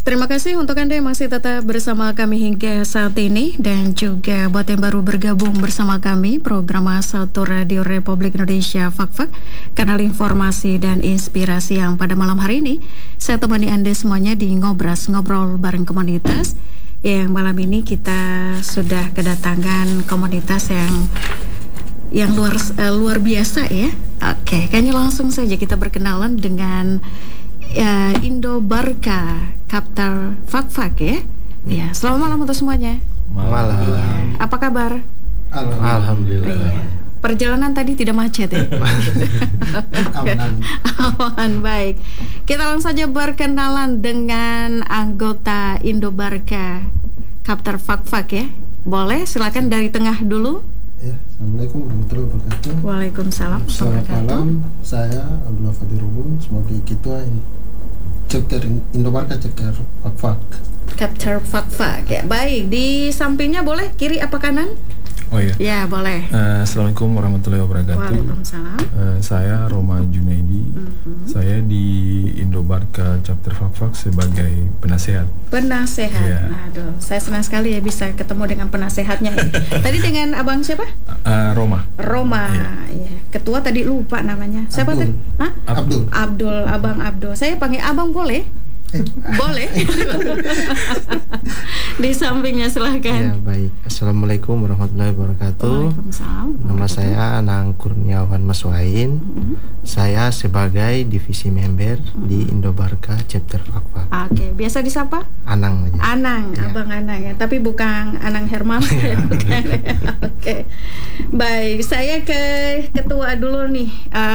Terima kasih untuk Anda yang masih tetap bersama kami hingga saat ini, dan juga buat yang baru bergabung bersama kami, program Satu Radio Republik Indonesia Fak-Fak, kanal informasi dan inspirasi yang pada malam hari ini saya temani Anda semuanya di Ngobras, ngobrol bareng komunitas. Yang malam ini kita sudah kedatangan komunitas yang luar biasa ya. Oke, kayaknya langsung saja kita berkenalan dengan Indobarka Chapter Fak-Fak ya. Ya, selamat malam untuk semuanya. Malam. Apa kabar? Alhamdulillah. Iya. Perjalanan tadi tidak macet ya? Aman, baik. Kita langsung saja berkenalan dengan anggota Indobarka Chapter Fak-Fak ya. Boleh, silakan dari tengah dulu. Ya, Assalamualaikum warahmatullahi wabarakatuh. Waalaikumsalam. Selamat malam, saya Abdullah Fadil Rubun sebagai Ketua Chapter Indobarka Chapter Fak-Fak. Chapter Fak-Fak ya. Baik, di sampingnya boleh kiri apa kanan? Oh iya. Ya, boleh. Assalamualaikum warahmatullahi wabarakatuh. Waalaikumsalam. Saya Roma Junaidi. Saya di Indobarka Chapter Fak-Fak sebagai penasehat. Penasehat. Yeah. Aduh, saya senang sekali ya bisa ketemu dengan penasehatnya. Tadi dengan abang siapa? Roma. Roma. Ya. Ketua tadi lupa namanya. Siapa tadi? Abdul. Abang Abdul. Saya panggil abang boleh? Boleh. Di sampingnya silahkan. Ya, baik. Assalamualaikum warahmatullahi wabarakatuh. Waalaikumsalam. Nama saya Anang Kurniawan Maswain. Saya sebagai divisi member di Indobarka Chapter Fak-Fak. Oke, biasa disapa? Anang aja. Anang, Ya. Abang Anang ya, tapi bukan Anang Herman. Bukan. Oke. Baik, saya ke ketua dulu nih.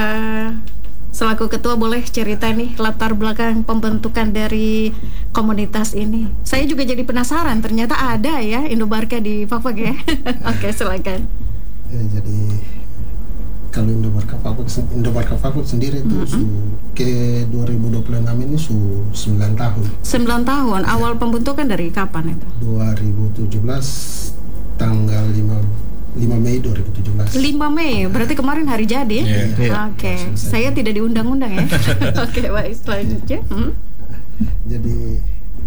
Selaku ketua boleh cerita nih latar belakang pembentukan dari komunitas ini. Saya juga jadi penasaran, ternyata ada ya Indobarka di Fak-Fak ya. Oke, silakan. Ya, jadi kalau Indobarka Fak-Fak sendiri itu ke 2026 ini 9 tahun. 9 tahun. Awal pembentukan dari kapan itu? 2017 tanggal 5 Mei 2017. 5 Mei, berarti kemarin hari jadi ya? Yeah. Oke, saya tidak diundang-undang ya. Oke, baik, selanjutnya. Jadi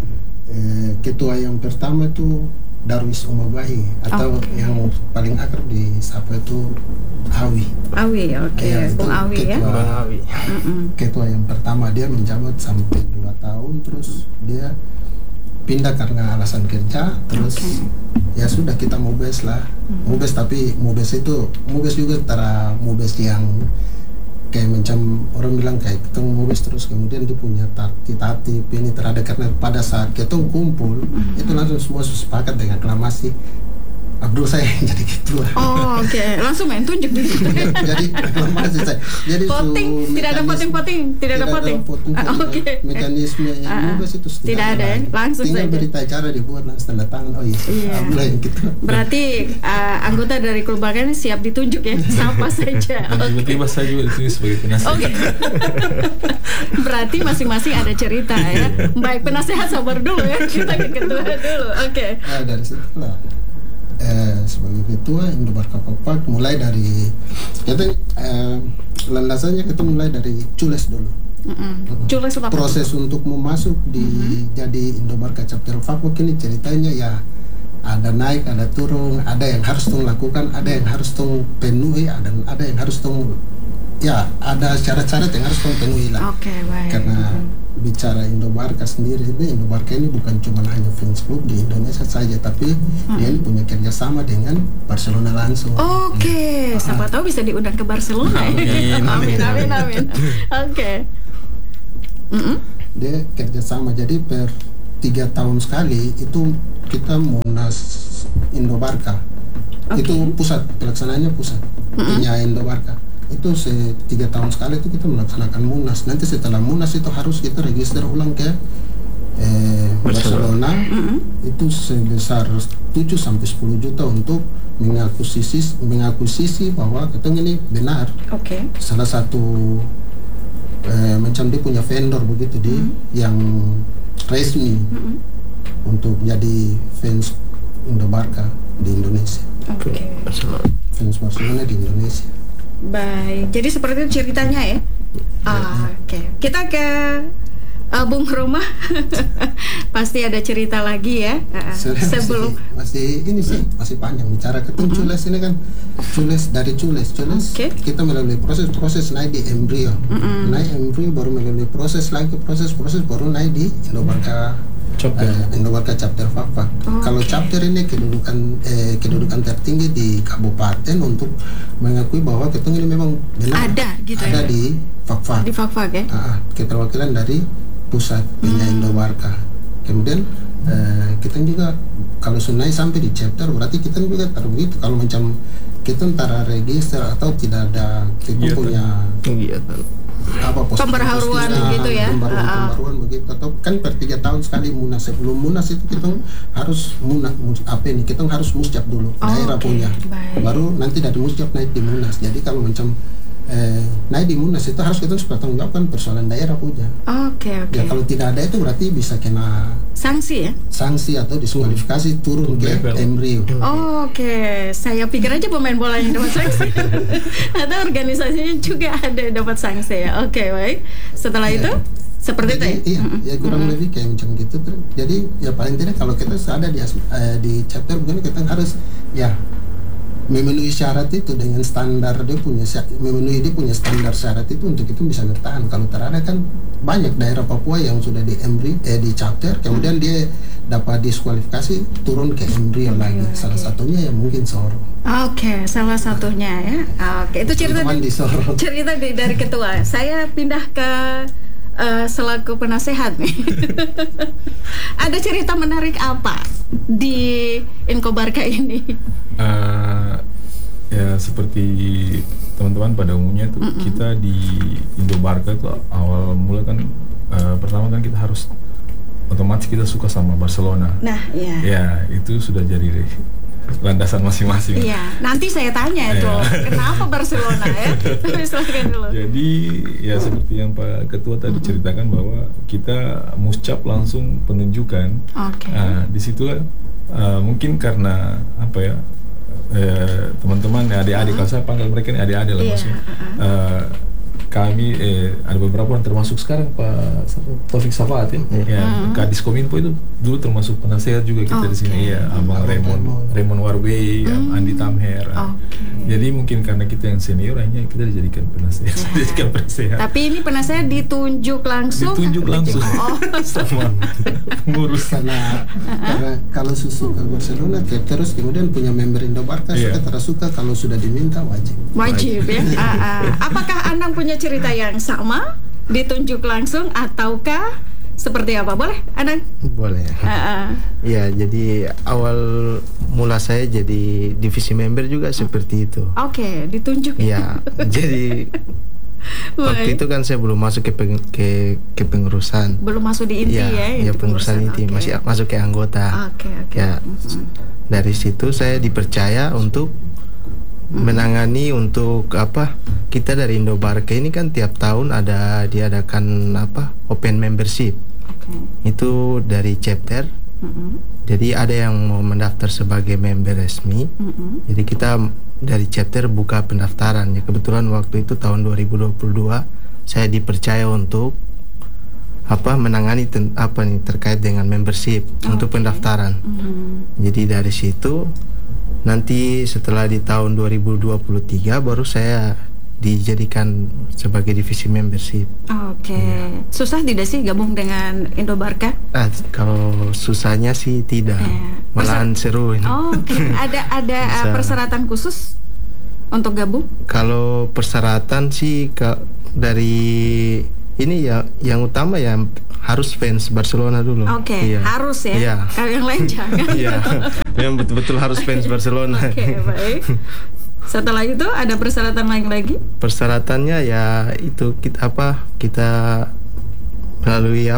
ketua yang pertama itu Darwis Umabahi atau yang paling akrab disapa itu Awi. Awi, oke. Ya, Bung Awi ya. Ketua yang pertama dia menjabat sampai 2 tahun, terus dia pindah karena alasan kerja, terus ya sudah kita mubes lah. Mubes, tapi mubes juga antara mubes yang kayak macam orang bilang kayak kita mubes terus kemudian dia punya tatip ini terhadap, karena pada saat kita kumpul itu langsung semua sepakat dengan aklamasi Abdul saya yang jadi ketua. Oh, oke. Langsung main tunjuk di situ. Jadi aklamasi saya. Jadi voting, tidak ada voting. Oke. Mekanisme yang mubes itu tidak ada, langsung tinggal saja. berita acara dibuat langsung tanda tangan. Oh iya. Abdul yang ketua. Berarti anggota dari klub Barca ini siap ditunjuk ya, siapa saja. Tiba-tiba saya juga disini sebagai penasehat. Oke. Berarti masing-masing ada cerita ya. Baik, penasehat sabar dulu ya. Kita ke ketua dulu. Oke. Nah, dari situ lah sebagai ketua Indobarka Fak-Fak mulai dari landasannya kita mulai dari Cules dulu. Cules apa? Proses untuk mau masuk di jadi Indobarka Chapter Fak-Fak ini ceritanya ya ada naik, ada turun, ada yang harus tung lakukan, ada yang harus tung penuhi, ada yang harus tung ya ada syarat-syarat yang harus tung penuhi lah. Oke, baik. Karena bicara Indobarka sendiri ini, Indobarka ini bukan cuma hanya fans club di Indonesia saja, tapi dia ini punya kerjasama dengan Barcelona langsung. Oke, siapa tahu bisa diundang ke Barcelona. Amin. Oke. Dia kerjasama, jadi per 3 tahun sekali itu kita Munas Indobarka. Itu pusat pelaksanaannya pusat punya Indobarka. Itu 3 tahun sekali itu kita melaksanakan Munas. Nanti setelah Munas itu harus kita register ulang ke Barcelona. Itu sebesar 7 sampai 10 juta untuk mengakuisisi bahwa kita ini benar. Salah satu macam dia punya vendor begitu di yang resmi untuk jadi fans Indobarka di Indonesia. Fans Barcelona di Indonesia. Baik, jadi seperti itu ceritanya ya. Oke. Kita ke Bung Roma pasti ada cerita lagi ya. Sebelum masih ini sih masih panjang bicara ketemu cules ini kan dari cules kita melalui proses naik di embrio, naik embrio baru melalui proses baru naik di Indobarka chapter Fakfak. Kalau chapter ini kedudukan tertinggi di kabupaten untuk mengakui bahwa kita ini memang benar ada di Fakfak. Di Fakfak ya. Keterwakilan dari pusat Indobarka. Kemudian kita juga kalau sunai sampai di chapter berarti kita juga begitu. Kalau macam kita antara register atau tidak ada kita punya kegiatan pembaharuan gitu ya, pembaharuan begitu, atau kan per 3 tahun sekali munas. Sebelum munas itu kita harus kita harus musjab dulu daerah punya, baru nanti dari musjab naik di munas. Jadi kalau macam naik di munas itu harus kita pertanggungjawabkan persoalan daerah punya. Ya kalau tidak ada itu berarti bisa kena sanksi atau diskualifikasi turun ke embrio. Saya pikir aja pemain bola yang dapat sanksi atau organisasinya juga ada dapat sanksi ya. Baik. Setelah itu seperti itu ya kurang lebih kayak macam gitu. Jadi ya paling tidak kalau kita ada di chapter begini kita harus memenuhi syarat itu dengan standar memenuhi dia punya standar syarat itu untuk itu bisa bertahan. Kalau terada kan banyak daerah Papua yang sudah di di chapter kemudian dia dapat diskualifikasi turun ke embrio lagi. Salah satunya ya mungkin Soro. Salah satunya ya. Itu cerita dari ketua. Saya pindah ke selaku penasehat nih. Ada cerita menarik apa di Indobarka ini? Ya seperti teman-teman pada umumnya tuh kita di Indobarka itu awal mula kan pertama kan kita harus otomatis kita suka sama Barcelona. Ya itu sudah jadi landasan masing-masing. Nanti saya tanya itu kenapa Barcelona ya. Jadi ya seperti yang Pak Ketua tadi ceritakan bahwa kita muscap langsung penunjukan. Disitulah mungkin karena teman-teman adik-adik, kalau saya panggil mereka ini adik-adik lah maksudnya. Kami ada beberapa yang termasuk sekarang Pak Taufik Safaat Kadis Kominfo itu dulu termasuk penasehat juga kita di sini Abang Raymond Warway, Andi Tamher. Jadi mungkin karena kita yang senior hanya kita dijadikan penasehat. Tapi ini penasehat ditunjuk langsung sama pengurus. Karena kalau suka Barcelona terus kemudian punya member Indobarka kita tersuka kalau sudah diminta wajib ya. Apakah Anang punya cerita yang sama ditunjuk langsung ataukah seperti apa? Boleh Anang? Boleh. Ya jadi awal mula saya jadi divisi member juga seperti itu. Ditunjuk. Ya jadi waktu itu kan saya belum masuk ke pengurusan. Belum masuk di inti ya pengurusan inti, masih masuk ke anggota. Ya dari situ saya dipercaya untuk menangani untuk kita dari Indobarka ini kan tiap tahun diadakan open membership. Itu dari chapter. Jadi ada yang mau mendaftar sebagai member resmi. Jadi kita dari chapter buka pendaftaran. Ya kebetulan waktu itu tahun 2022 saya dipercaya untuk menangani terkait dengan membership untuk pendaftaran. Jadi dari situ nanti setelah di tahun 2023 baru saya dijadikan sebagai divisi membership. Susah tidak sih gabung dengan Indobarka? Kalau susahnya sih tidak, malahan seru ini. Ada persyaratan khusus untuk gabung? Kalau persyaratan sih dari ini yang utama harus fans Barcelona dulu. Harus ya. Kalau yang lain jangan. Yang betul-betul harus fans Barcelona. Baik. Setelah itu ada persyaratan lain lagi? Persyaratannya ya itu kita melalui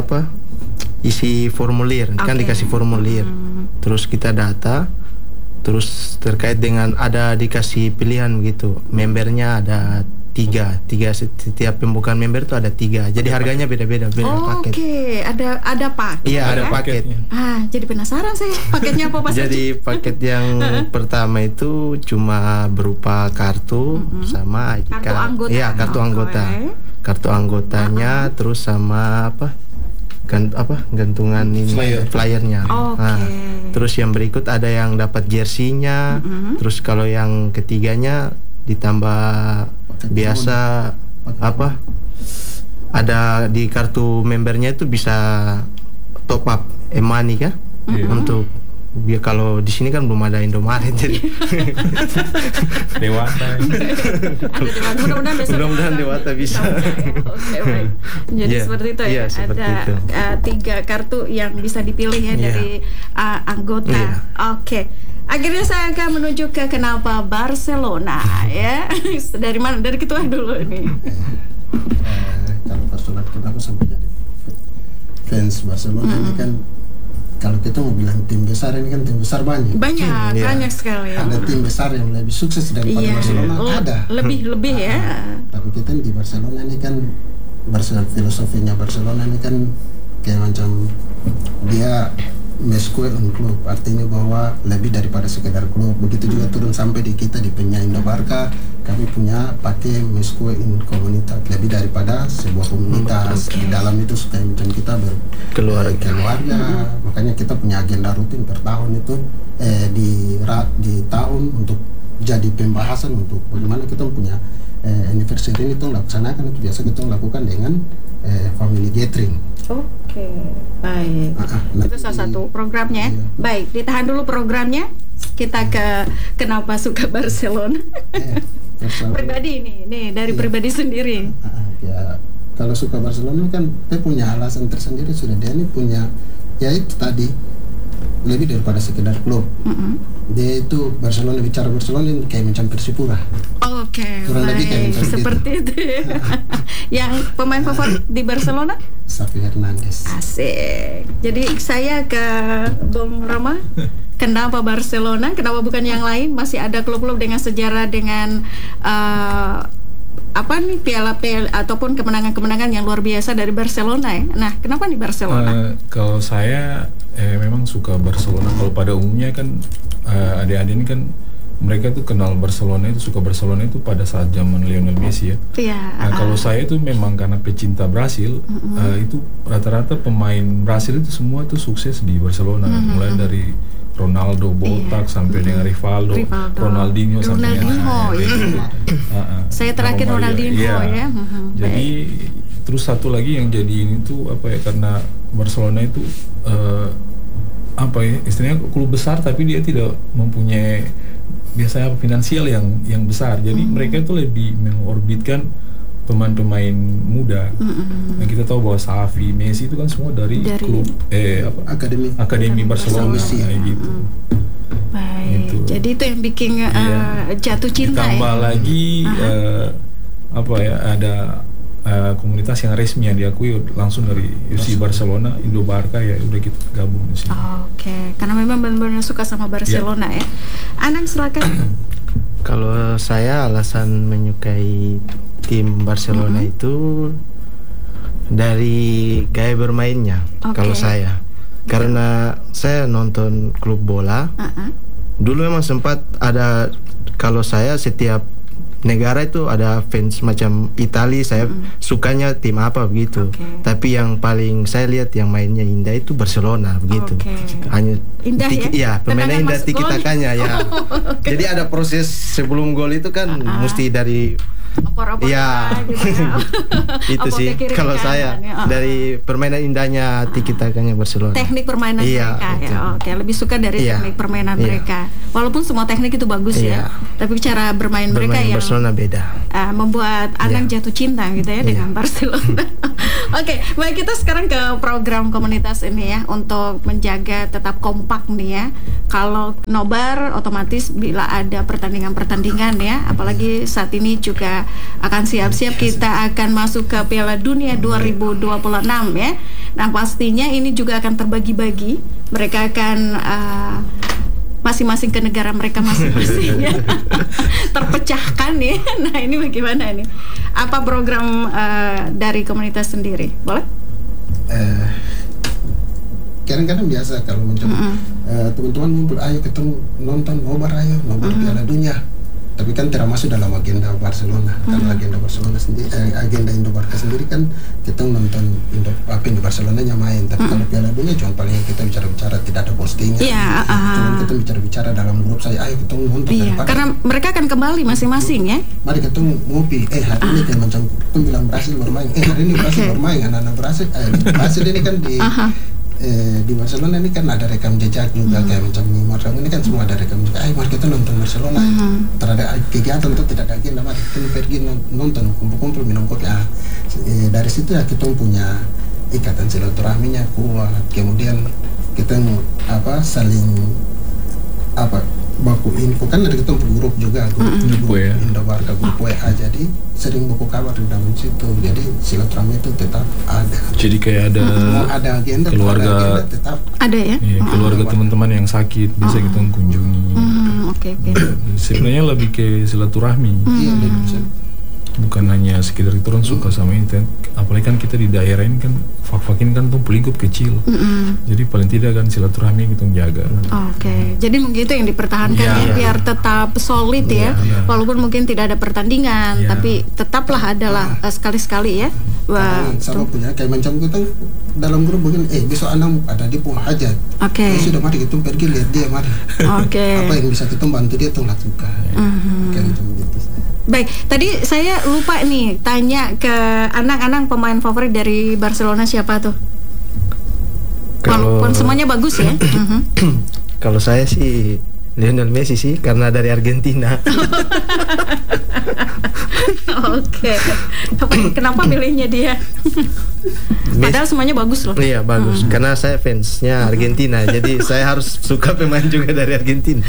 isi formulir. Kan dikasih formulir. Terus kita data. Terus terkait dengan ada dikasih pilihan begitu. Membernya ada tiga setiap pembukaan member itu ada 3. Jadi harganya beda-beda paket. Ada paket. Iya, ada paket. Jadi penasaran saya. Paketnya apa Jadi paket yang pertama itu cuma berupa kartu sama ID kartu anggota. Kartu anggota. Kartu anggotanya terus sama gantungan ini flyernya. Nah, terus yang berikut ada yang dapat jersey-nya. Terus kalau yang ketiganya ditambah biasa ada di kartu membernya itu bisa top up e-money kan untuk biar kalau di sini kan belum ada Indomaret jadi Dewata. Mudah-mudahan Dewata bisa. Oke, baik. Jadi seperti itu ya. Ada 3 kartu yang bisa dipilih ya dari anggota. Oke. Akhirnya saya akan menuju ke kenapa Barcelona ya. Dari mana? Dari ketua dulu nih. Kalau Barcelona kenapa sampai jadi fans Barcelona ini kan, kalau kita mau bilang tim besar ini kan tim besar banyak sekali ya. Ada tim besar yang lebih sukses daripada Barcelona lebih ya. Tapi kita di Barcelona ini kan filosofinya Barcelona ini kan kayak macam dia mesque un klub, artinya bahwa lebih daripada sekedar klub. Begitu juga turun sampai di kita di penyanyi Indobarka, kami punya pakai mesque in komunitas, lebih daripada sebuah komunitas. Di dalam itu supaya macam kita berkeluarga. Makanya kita punya agenda rutin per tahun itu di tahun untuk jadi pembahasan untuk bagaimana kita punya anniversary ini kita laksanakan. Itu biasa kita lakukan dengan family gathering. Oke, baik. Itu salah satu programnya. Iya. Baik, ditahan dulu programnya. Kita ke kenapa suka Barcelona. Pribadi nih dari pribadi sendiri. Ya, kalau suka Barcelona kan dia punya alasan tersendiri sudah. Dia ini punya, ya itu tadi, lebih daripada sekedar klub. Dia itu bicara Barcelona kayak macam Persipura. Oke, baik. Seperti itu. Yang pemain favorit di Barcelona? Xavi Hernandez. Asik. Jadi saya ke Bung Rama. Kenapa Barcelona? Kenapa bukan yang lain? Masih ada klub-klub dengan sejarah dengan piala ataupun kemenangan-kemenangan yang luar biasa dari Barcelona ya. Nah, kenapa nih Barcelona? Kalau saya memang suka Barcelona. Kalau pada umumnya kan adik-adik ini kan mereka tuh kenal Barcelona itu, suka Barcelona itu pada saat zaman Lionel Messi ya. Nah, kalau saya itu memang karena pecinta Brasil, itu rata-rata pemain Brasil itu semua tuh sukses di Barcelona, mulai dari Ronaldo, Botak sampai dengan Rivaldo, Ronaldinho sampai saya terakhir Ronaldinho ya. Jadi terus satu lagi yang jadi ini tuh karena Barcelona itu istilahnya klub besar tapi dia tidak mempunyai biasanya finansial yang besar. Jadi mereka itu lebih mengorbitkan pemain-pemain muda. Nah, kita tahu bahwa Xavi, Messi itu kan semua dari klub akademi Barcelona kayak gitu. Baik. Gitu. Jadi itu yang bikin jatuh cinta. Ditambah lagi ada komunitas yang resmi yang diakui langsung dari FC Barcelona, Indobarka ya udah kita gabung di sini. Oke, karena memang benar-benar suka sama Barcelona ya. Anang silakan. Kalau saya alasan menyukai tim Barcelona itu dari gaya bermainnya. Kalau saya, karena saya nonton klub bola. Dulu memang sempat ada, kalau saya setiap negara itu ada fans macam Italia, saya sukanya tim apa begitu. Tapi yang paling saya lihat yang mainnya indah itu Barcelona begitu. Hanya indah permainan indah tiki-takanya ya. Jadi ada proses sebelum gol itu kan mesti dari opor-opor gitu ya. Itu sih kalau saya dari permainan indahnya tiki-takanya Barcelona. Teknik permainan mereka ya. Oke, lebih suka dari teknik permainan mereka. Walaupun semua teknik itu bagus ya, tapi cara bermain mereka yang Barcelona beda. Membuat Anang jatuh cinta gitu ya dengan Barcelona. Oke, baik, kita sekarang ke program komunitas ini ya untuk menjaga tetap kompak nih ya. Kalau nobar otomatis bila ada pertandingan-pertandingan ya, apalagi saat ini juga akan siap-siap kita akan masuk ke Piala Dunia 2026 ya. Nah, pastinya ini juga akan terbagi-bagi. Mereka akan masing-masing ke negara mereka masing-masing ya. Terpecahkan ya. Nah, ini bagaimana nih? Apa program dari komunitas sendiri? Boleh? Kadang-kadang biasa kalau macam teman-teman ngumpul, ayo ketemu nonton nobar Piala Dunia. tapi kan tidak masuk dalam agenda Barcelona. Karena agenda Barcelona sendiri, agenda Indo Barca sendiri kan kita nonton Indo Barcelonanya main, tapi kalau Piala Dunia cuma paling kita bicara-bicara, tidak ada postingnya. Cuma kita bicara-bicara dalam grup saya, ayo kita nonton. Karena mereka akan kembali masing-masing ya. Mari kita ngopi. Hari ini kayak macam kita bilang Brasil bermain. Hari ini Brasil bermain, anak-anak Brasil ini kan di Barcelona ini kan ada rekam jejak juga, kayak macam Neymar ini kan semua ada rekam jejak. Ayo mari kita nonton Barcelona. Terada kegiatan tuh tidak ada agenda, mari kita pergi nonton, kumpul-kumpul minum kopi. Dari situ ya kita punya ikatan silaturahminya kuat. Kemudian kita saling baku info, kan ada kita grup juga, grup Indo Barca, grup WA, jadi sering buku kabar di dalam situ, jadi silaturahmi itu tetap ada. Jadi kayak ada agenda, keluarga tetap ada ya. Keluarga teman-teman yang sakit bisa kita kunjungi. Sebenarnya lebih ke silaturahmi. Bukan hanya sekedar itu orang suka sama internet, apalagi kan kita di daerah ini kan fak-fakin kan tuh lingkup kecil, jadi paling tidak kan silaturahmi kita jaga. Jadi mungkin itu yang dipertahankan biar tetap solid walaupun mungkin tidak ada pertandingan, tapi tetaplah adalah sekali-sekali ya. Sama punya kayak macam kita dalam grup begini, besok anak ada di pun hajat. Sudah mari kita pergi lihat dia, mari. Apa yang bisa kita bantu dia tuh lakukan. Kayak macam gitu. Baik, tadi saya lupa nih tanya ke anak-anak pemain favorit dari Barcelona siapa tuh? Walaupun semuanya bagus ya. Kalau saya sih Lionel Messi sih, karena dari Argentina. Kenapa milihnya dia? Padahal semuanya bagus loh. Iya bagus, karena saya fansnya Argentina, jadi saya harus suka pemain juga dari Argentina.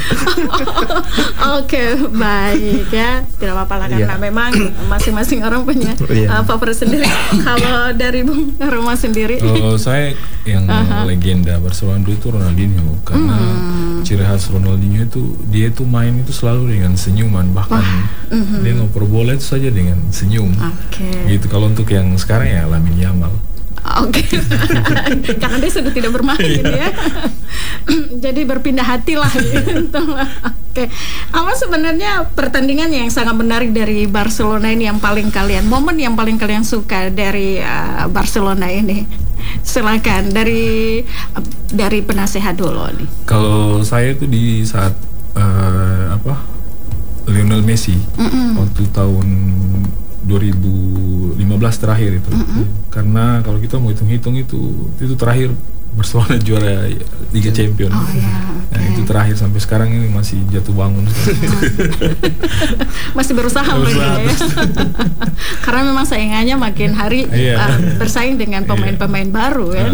Baik ya, tidak apa-apa lah karena memang masing-masing orang punya favorit sendiri. Kalau dari Bung Roma sendiri? Saya yang legenda Barcelona dulu itu Ronaldinho, karena ciri khas Ronaldinho itu dia itu main itu selalu dengan senyuman, bahkan dia ngoper bola itu saja dengan senyum. Gitu. Kalau untuk yang sekarang ya Lamine Yamal. Karena dia sudah tidak bermain ya. Jadi berpindah hati lah gitu. Apa sebenarnya pertandingan yang sangat menarik dari Barcelona ini yang paling momen yang paling kalian suka dari Barcelona ini? Silakan dari penasehat dulu nih. Kalau saya itu di saat Lionel Messi waktu tahun 2015 terakhir itu. Karena kalau kita mau hitung-hitung itu terakhir Barcelona juara Liga Champions. Itu terakhir, sampai sekarang ini masih jatuh bangun. Masih berusaha ya. Karena memang saingannya makin hari bersaing dengan pemain-pemain baru kan.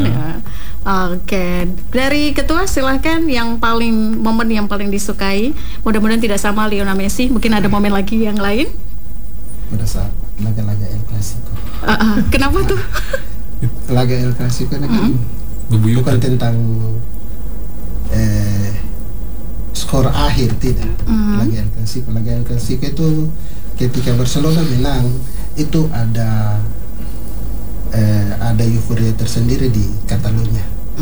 Dari ketua silahkan momen yang paling disukai. Mudah-mudahan tidak sama Lionel Messi, mungkin ada momen lagi yang lain. Pada saat laga-laga El Clasico. Kenapa tuh? Laga El Clasico ini kan bukan tentang skor akhir, tidak. Laga El Clasico itu ketika Barcelona menang itu ada euforia tersendiri di Catalunya.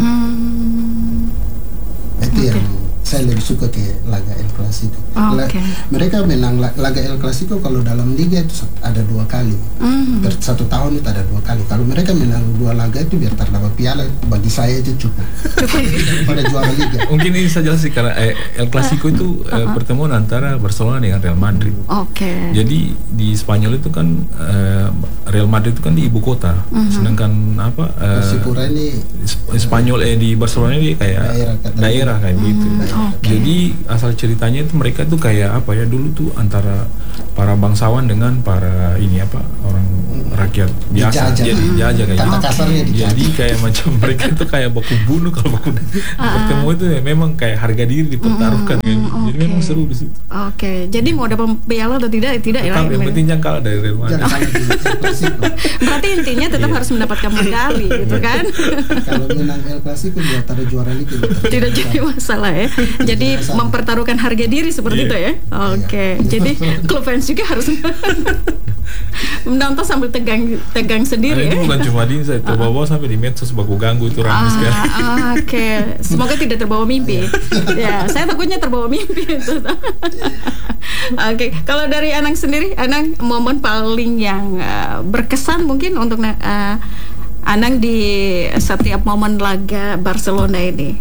Itu yang saya lebih suka ke laga El Clasico. Mereka menang laga El Clasico kalau dalam liga itu ada 2 kali. Satu tahun itu ada 2 kali. Kalau mereka menang 2 laga itu biar terdapat piala, bagi saya itu cukup. Pada juara liga. Mungkin ini saya jelaskan karena El Clasico itu pertemuan antara Barcelona dengan Real Madrid. Jadi di Spanyol itu kan Real Madrid itu kan di ibu kota. Sedangkan Persipura ini Spanyol di Barcelona ini kayak daerah kayak gitu. Jadi asal ceritanya itu mereka tuh kayak dulu tuh antara para bangsawan dengan para orang rakyat biasa, jadi jajah kayak gitu. Jadi kayak macam mereka tuh kayak baku bunuh kalau baku bertemu itu ya memang kayak harga diri dipertaruhkan. Jadi memang seru di situ. Jadi mau dapat piala atau tidak ya. Yang penting jangan kalah dari Real Madrid. Berarti intinya tetap harus mendapatkan medali gitu kan. Kalau menang El Clasico di antara juara liga tidak jadi masalah ya. Jadi mempertaruhkan harga diri seperti itu ya. Jadi klub fans juga harus menonton sambil tegang sendiri. Itu bukan cuma di saya, terbawa sampai di medsos baku ganggu itu ramai sekali. Oke. Semoga tidak terbawa mimpi. Ya, saya takutnya terbawa mimpi itu. Oke, kalau dari Anang sendiri, Anang momen paling yang berkesan mungkin untuk Anang di setiap momen laga Barcelona ini.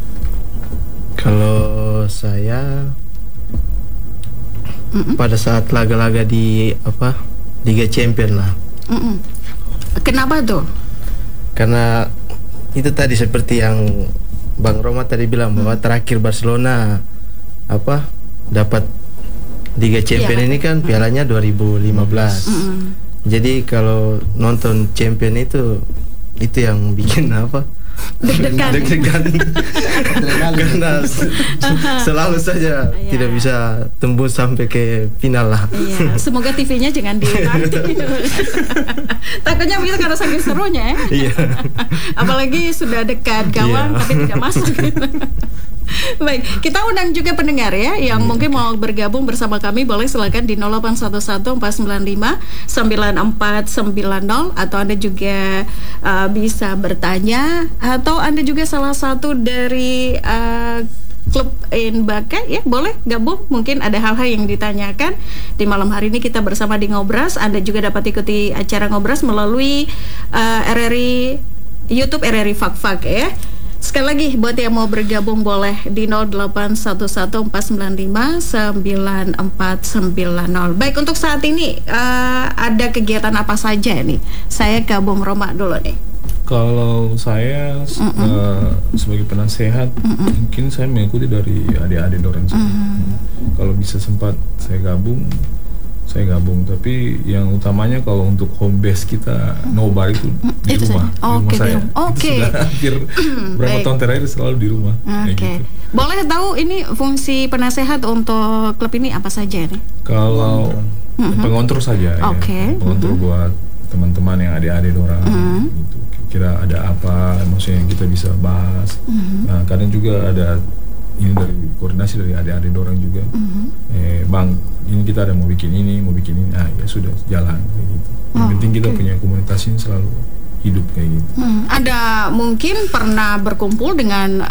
Kalau saya pada saat laga-laga di Liga Champions lah. Kenapa tuh? Karena itu tadi seperti yang Bang Roma tadi bilang bahwa terakhir Barcelona dapat Liga Champions ini kan pialanya 2015. Jadi kalau nonton Champion itu yang bikin deg-degan karena selalu saja tidak bisa tembus sampai ke final lah. Iya, semoga TV-nya jangan diganti. Takutnya begitu karena saking serunya ya. Iya. Apalagi sudah dekat gawang tapi tidak masuk. Baik, kita undang juga pendengar ya yang mungkin mau bergabung bersama kami, boleh silakan di 0811-495-9490 atau Anda juga bisa bertanya atau Anda juga salah satu dari klub Inbaka ya, boleh gabung, mungkin ada hal-hal yang ditanyakan di malam hari ini. Kita bersama di Ngobras. Anda juga dapat ikuti acara Ngobras melalui RRI YouTube RRI Fak-Fak ya. Sekali lagi buat yang mau bergabung boleh di 0811-495-9490. Baik, untuk saat ini ada kegiatan apa saja nih? Saya ke Bung Roma dulu nih. Kalau saya sebagai penasehat, mungkin saya mengikuti dari adik-adik dorang saya. Kalau bisa sempat saya gabung. Tapi yang utamanya kalau untuk home base kita nobar itu di rumah, di rumah saya. Sudah hampir berapa tahun terakhir selalu di rumah. Gitu. Boleh tahu ini fungsi penasehat untuk klub ini apa saja nih? Kalau pengontrol saja, ya. Pengontrol buat teman-teman yang adik-adik orang, gitu. Kira ada apa, maksudnya yang kita bisa bahas. Nah, kadang juga ada ini dari koordinasi dari adik-adik orang juga. Bang, ini kita ada mau bikin ini, ya sudah jalan kayak gitu. Yang penting kita punya komunitas ini selalu hidup kayak gitu. Ada mungkin pernah berkumpul dengan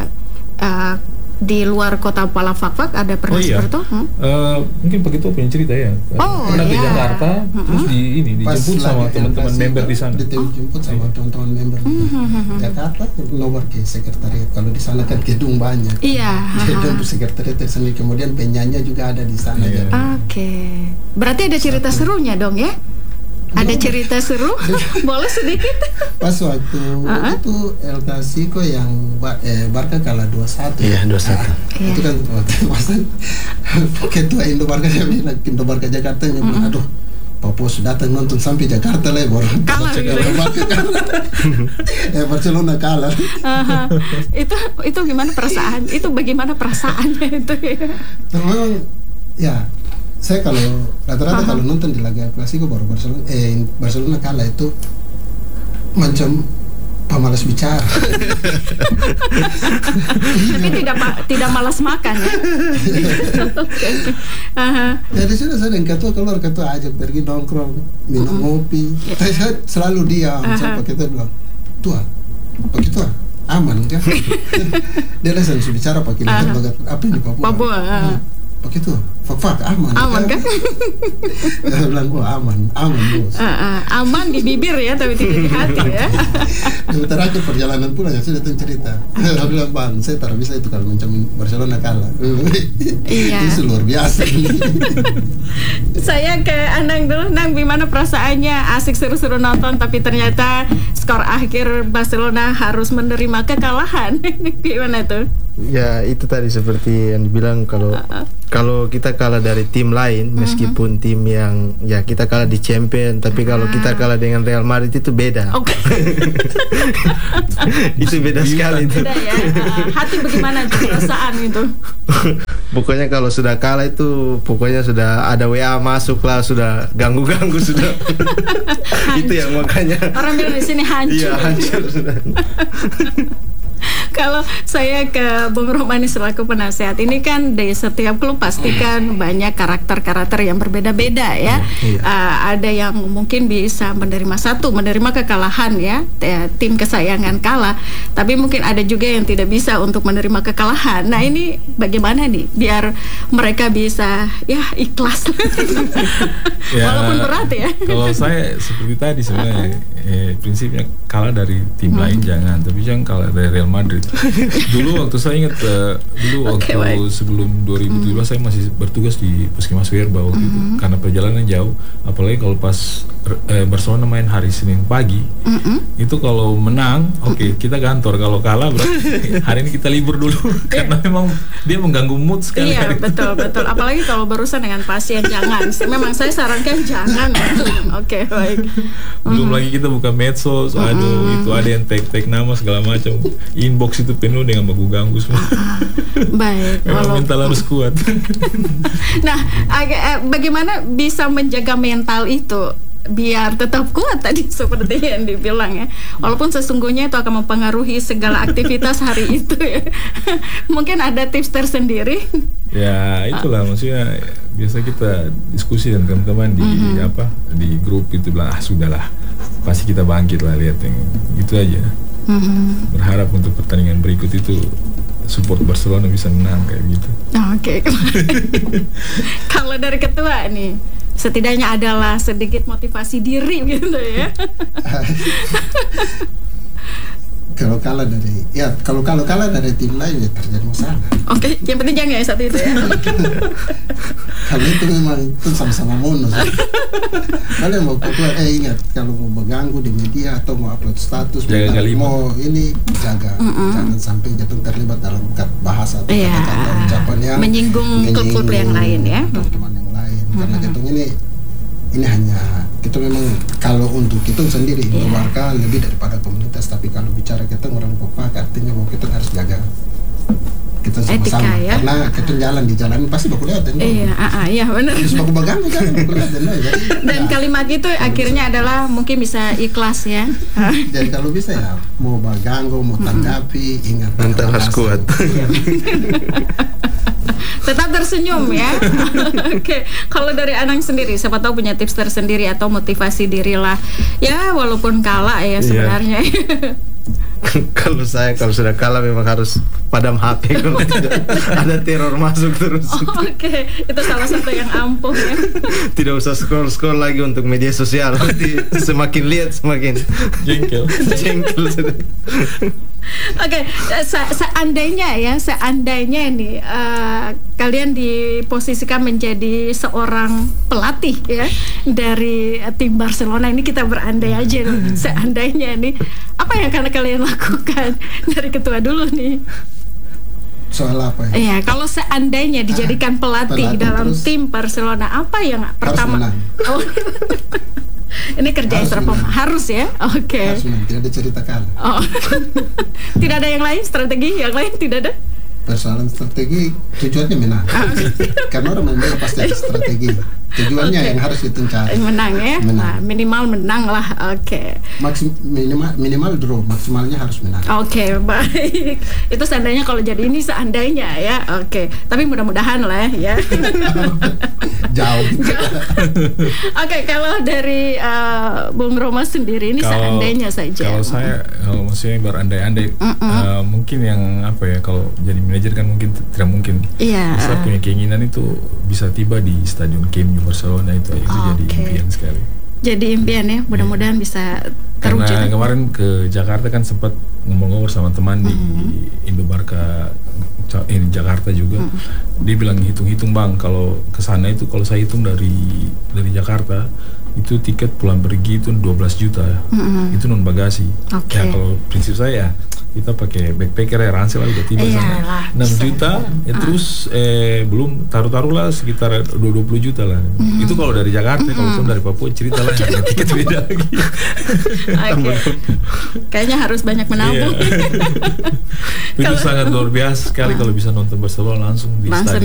di luar kota Pala Fak-Fak, ada pernah seperti itu? Mungkin begitu punya cerita ya. Pernah ke Jakarta, terus dijemput sama teman-teman member di sana. Dijemput sama teman-teman member di Jakarta, nomor ke sekretariat. Kalau di sana kan gedung banyak. Iya. Gedung sekretariat tersendiri, kemudian penyanyi juga ada di sana. Oke. Berarti ada cerita serunya dong ya? Ada cerita seru? Boleh sedikit? Pas waktu itu El Clasico yang Barca kalah 2-1. Iya, 2-1. Itu kan waktu ketua Indo Barca Jakarta yang bilang, aduh, Papua sudah datang nonton sampai Jakarta lah, baru kalah Barcelona kalah. Itu gimana perasaan? Itu bagaimana perasaannya itu? Memang ya. Saya kalau rata-rata kalau nonton di laga Klasiko baru Barcelona kalah itu macam pemalas bicara. Tapi tidak malas makan ya. Jadi sudah saya dengan ketua ajak pergi nongkrong, minum kopi. Saya selalu diam sampai kita bilang, "Tua, Pak Ketua, aman kan?" Dia langsung bicara pakai lihat apa yang di Papua. Pak Ketua, Fak-Fak aman kan? Saya bilang, aman bos. Aman di bibir ya, tapi tidak di hati ya. Terakhir perjalanan pulang ya sudah cerita. Saya bilang, Bang, saya tak bisa itu kalau macam Barcelona kalah. Iya. Itu luar biasa. Saya ke Anang dulu. Nang, gimana perasaannya? Asik seru-seru nonton, tapi ternyata skor akhir Barcelona harus menerima kekalahan. Gimana tuh? Ya itu tadi seperti yang dibilang, kalau kita kalah dari tim lain, meskipun tim yang ya kita kalah di Champion, tapi kalau kita kalah dengan Real Madrid itu beda. Itu beda sekali itu. Beda ya. Hati bagaimana perasaan itu? Pokoknya kalau sudah kalah itu pokoknya sudah ada WA masuk lah, sudah ganggu sudah. Itu yang makanya orang bilang di sini hancur. Iya, hancur sudah. Kalau saya ke Bung Romani selaku penasehat, ini kan di setiap klub pastikan banyak karakter-karakter yang berbeda-beda ya. Ada yang mungkin bisa menerima kekalahan ya, tim kesayangan kalah, tapi mungkin ada juga yang tidak bisa untuk menerima kekalahan. Nah ini bagaimana nih biar mereka bisa ya ikhlas walaupun berat ya. Kalau saya seperti tadi sebenarnya prinsipnya kalah dari tim lain jangan, tapi jangan kalah dari Real Madrid. Dulu waktu saya ingat waktu sebelum 2017 saya masih bertugas di Puskesmas Werba waktu itu, karena perjalanan jauh, apalagi kalau pas Barcelona main hari Senin pagi, itu kalau menang kita kantor, kalau kalah berarti hari ini kita libur dulu karena memang dia mengganggu mood sekali. Iya betul, apalagi kalau berurusan dengan pasien jangan. Memang saya sarankan jangan. Oke, baik. Belum lagi kita buka medsos, itu ada yang tag nama segala macam, inbox itu penuh dengan ganggu semua. Baik. Memang mental harus kuat. Nah, bagaimana bisa menjaga mental itu biar tetap kuat tadi seperti yang dibilang ya, walaupun sesungguhnya itu akan mempengaruhi segala aktivitas hari itu ya. Mungkin ada tips tersendiri. Ya itulah maksudnya biasa kita diskusi dengan teman-teman di grup itu bilang sudahlah, pasti kita bangkit lah, lihat yang itu aja. Berharap untuk pertandingan berikut itu support Barcelona bisa menang kayak gitu. Oke. Kalau dari ketua nih, setidaknya adalah sedikit motivasi diri gitu ya. Kalau kalah dari tim lain ya terjadi masalah. Oke, yang penting jangan ya satu itu ya. Kalau itu memang itu sama-sama bonus. Kalian mau ingat, kalau mau mengganggu di media atau mau upload status, mau ini jaga, jangan sampai jatuh terlibat dalam bahasa atau kata-kata ucapan yang menyinggung klub-klub yang lain ya. Teman-teman yang lain, karena jatuh ini hanya kita memang kalau untuk kita sendiri Barca lebih daripada komunitas, tapi kalau bicara kita orang kompak artinya bahwa kita harus jaga kita sama-sama ya? Karena kita jalan di jalan pasti bakal lihat iya benar. Terus bakal bagang kan dan kalimat itu akhirnya adalah mungkin bisa ikhlas ya. Jadi kalau bisa ya mau baganggo mau tanggapi ingat mental harus kuat. Tetap tersenyum ya. Oke. Kalau dari Anang sendiri, siapa tahu punya tips tersendiri atau motivasi diri lah. Ya walaupun kalah ya sebenarnya. Kalau sudah kalah memang harus padam HP kalau tidak ada teror masuk terus. Oke. Itu salah satu yang ampuh ya. Tidak usah scroll lagi untuk media sosial. Nanti semakin lihat semakin jengkel. Oke, seandainya nih kalian diposisikan menjadi seorang pelatih ya dari tim Barcelona, ini kita berandai aja nih, seandainya nih apa yang akan kalian lakukan dari ketua dulu nih? Soal apa ya? Iya, kalau seandainya dijadikan pelatih dalam tim Barcelona, apa yang pertama? Ini kerja harus ya, oke. Harus, tidak diceritakan. Tidak ada yang lain, strategi yang lain tidak ada. Persoalan strategi tujuannya menang. Karena orang main bola pasti ada strategi. Tujuannya yang harus ditentukan. Menang ya. Nah, minimal menang lah. Oke. Minimal draw, maksimalnya harus menang. Oke, baik. Itu seandainya kalau jadi ini seandainya ya. Oke. Tapi mudah-mudahan lah ya. Jauh. Oke, kalau dari Bung Roma sendiri ini seandainya saja. Kalau maksudnya berandai-andai, mungkin yang apa ya, kalau jadi manajer kan mungkin tidak mungkin. Iya. Saya punya keinginan itu bisa tiba di Stadion Camp Nou Barcelona itu jadi impian sekali. Jadi impian ya, mudah-mudahan bisa terwujud. Karena kemarin ke Jakarta kan sempat ngomong-ngomong sama teman di Indobarka Jakarta juga. Dia bilang hitung-hitung bang, kalau kesana itu kalau saya hitung dari Jakarta itu tiket pulang pergi itu 12 juta itu non bagasi. Ya kalau prinsip saya kita pakai backpacker ya, ransel udah tiba sana 6 juta ya, terus belum taruh-taruhlah sekitar 20 juta lah. Itu kalau dari Jakarta. Kalau dari Papua cerita lah harga tiket beda lagi. Kayaknya harus banyak menabung. Itu sangat luar biasa sekali kalau bisa nonton Barcelona langsung di stadion